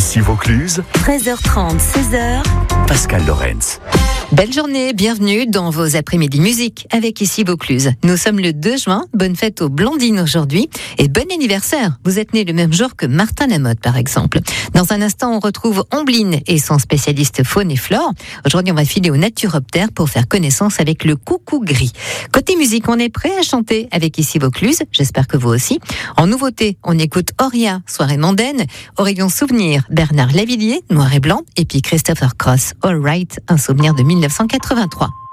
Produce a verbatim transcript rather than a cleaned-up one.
Ici Vaucluse, treize heures trente, seize heures. Pascal Lorenz. Belle journée, bienvenue dans vos après-midi musique avec Ici Vaucluse. Nous sommes le deux juin, bonne fête aux Blandines aujourd'hui et bon anniversaire. Vous êtes né le même jour que Martin Lamotte par exemple. Dans un instant, on retrouve Ombline et son spécialiste faune et flore. Aujourd'hui, on va filer au Naturoptère pour faire connaissance avec le coucou gris. Côté musique, on est prêt à chanter avec Ici Vaucluse, j'espère que vous aussi. En nouveauté, on écoute Auria, Soirée mondaine, Aurélien Souvenir, Bernard Lavillier, Noir et Blanc, et puis Christopher Cross, All Right, un souvenir de mille neuf cent quatre-vingt-trois.